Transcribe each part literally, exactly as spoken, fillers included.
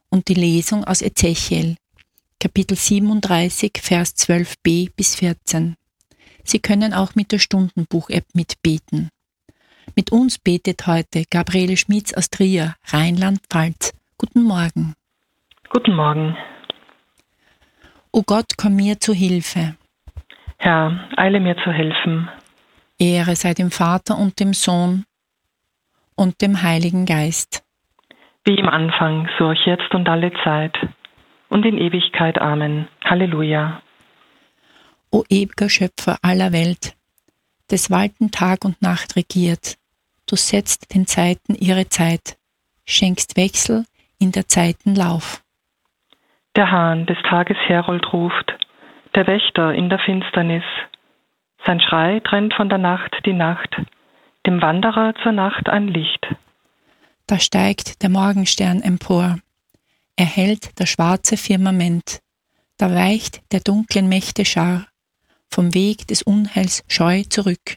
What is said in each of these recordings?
und die Lesung aus Ezechiel, Kapitel siebenunddreißig, Vers zwölf b bis vierzehn. Sie können auch mit der Stundenbuch-App mitbeten. Mit uns betet heute Gabriele Schmitz aus Trier, Rheinland-Pfalz. Guten Morgen. Guten Morgen. O Gott, komm mir zu Hilfe. Herr, eile mir zu helfen. Ehre sei dem Vater und dem Sohn und dem Heiligen Geist. Wie im Anfang, so auch jetzt und alle Zeit und in Ewigkeit. Amen. Halleluja. O ewiger Schöpfer aller Welt, des Walten Tag und Nacht regiert, du setzt den Zeiten ihre Zeit, schenkst Wechsel in der Zeiten Lauf. Der Hahn des Tages Herold ruft, der Wächter in der Finsternis. Sein Schrei trennt von der Nacht die Nacht, dem Wanderer zur Nacht ein Licht. Da steigt der Morgenstern empor, erhellt das schwarze Firmament, da weicht der dunklen Mächte Schar vom Weg des Unheils scheu zurück.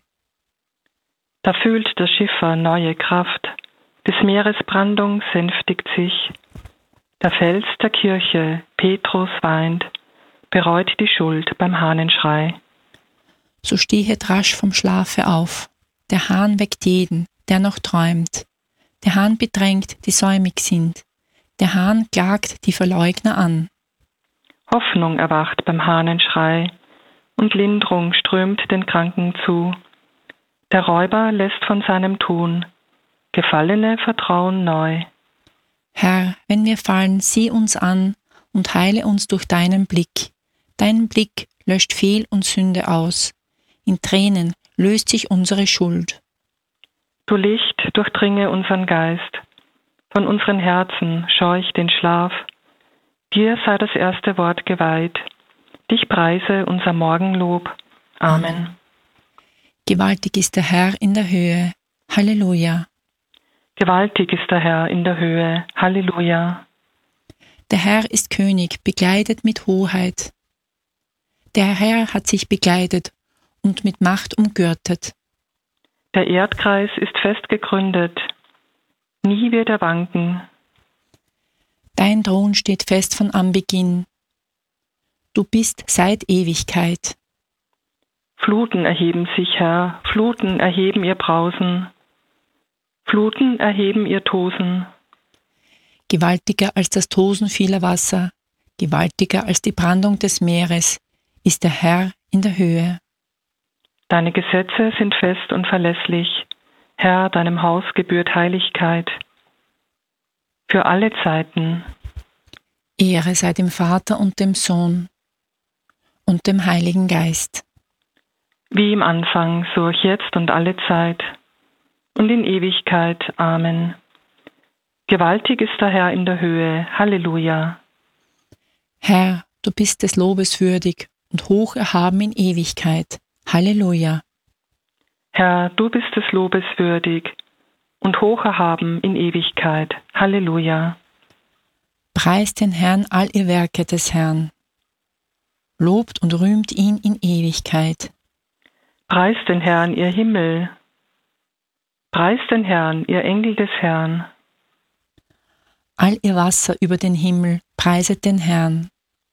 Da fühlt der Schiffer neue Kraft, des Meeres Brandung sänftigt sich. Der Fels der Kirche, Petrus weint, bereut die Schuld beim Hahnenschrei. So stehet rasch vom Schlafe auf, der Hahn weckt jeden, der noch träumt. Der Hahn bedrängt, die säumig sind, der Hahn klagt die Verleugner an. Hoffnung erwacht beim Hahnenschrei, und Linderung strömt den Kranken zu. Der Räuber lässt von seinem Tun, Gefallene vertrauen neu. Herr, wenn wir fallen, sieh uns an und heile uns durch deinen Blick. Dein Blick löscht Fehl und Sünde aus. In Tränen löst sich unsere Schuld. Du Licht, durchdringe unseren Geist. Von unseren Herzen scheuch den Schlaf. Dir sei das erste Wort geweiht. Dich preise unser Morgenlob. Amen. Gewaltig ist der Herr in der Höhe. Halleluja. Gewaltig ist der Herr in der Höhe. Halleluja. Der Herr ist König, bekleidet mit Hoheit. Der Herr hat sich bekleidet und mit Macht umgürtet. Der Erdkreis ist fest gegründet. Nie wird er wanken. Dein Thron steht fest von Anbeginn. Du bist seit Ewigkeit. Fluten erheben sich, Herr, Fluten erheben ihr Brausen. Fluten erheben ihr Tosen. Gewaltiger als das Tosen vieler Wasser, gewaltiger als die Brandung des Meeres, ist der Herr in der Höhe. Deine Gesetze sind fest und verlässlich. Herr, deinem Haus gebührt Heiligkeit. Für alle Zeiten. Ehre sei dem Vater und dem Sohn und dem Heiligen Geist. Wie im Anfang, so auch jetzt und alle Zeit und in Ewigkeit. Amen. Gewaltig ist der Herr in der Höhe. Halleluja. Herr, du bist des Lobes würdig und hoch erhaben in Ewigkeit. Halleluja. Herr, du bist des Lobes würdig und hoch erhaben in Ewigkeit. Halleluja. Preist den Herrn all ihr Werke des Herrn. Lobt und rühmt ihn in Ewigkeit. Preist den Herrn, ihr Himmel. Preist den Herrn, ihr Engel des Herrn. All ihr Wasser über den Himmel, preiset den Herrn.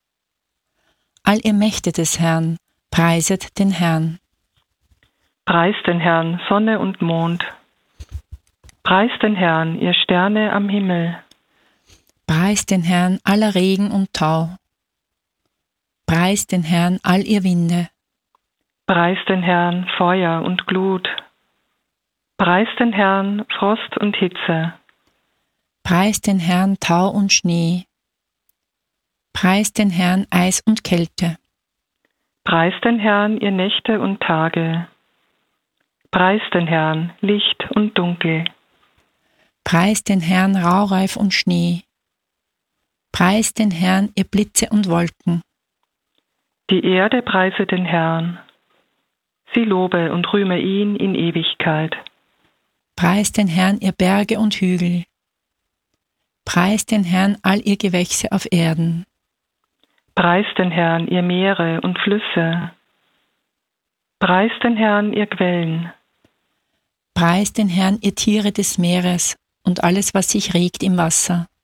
All ihr Mächte des Herrn, preiset den Herrn. Preist den Herrn, Sonne und Mond. Preist den Herrn, ihr Sterne am Himmel. Preist den Herrn, aller Regen und Tau. Preist den Herrn, all ihr Winde. Preist den Herrn, Feuer und Glut. Preist den Herrn, Frost und Hitze. Preist den Herrn, Tau und Schnee. Preist den Herrn, Eis und Kälte. Preist den Herrn, ihr Nächte und Tage. Preist den Herrn, Licht und Dunkel. Preist den Herrn, Raureif und Schnee. Preist den Herrn, ihr Blitze und Wolken. Die Erde preise den Herrn. Sie lobe und rühme ihn in Ewigkeit. Preist den Herrn, ihr Berge und Hügel. Preist den Herrn, all ihr Gewächse auf Erden. Preist den Herrn, ihr Meere und Flüsse. Preist den Herrn, ihr Quellen. Preist den Herrn, ihr Tiere des Meeres und alles, was sich regt im Wasser.